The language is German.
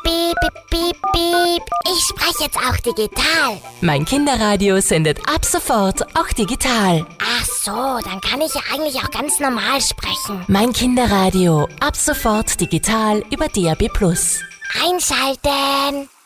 piep, piep, piep. Ich spreche jetzt auch digital. Mein Kinderradio sendet ab sofort auch digital. Ach so, dann kann ich ja eigentlich auch ganz normal sprechen. Mein Kinderradio, ab sofort digital über DAB+. Einschalten.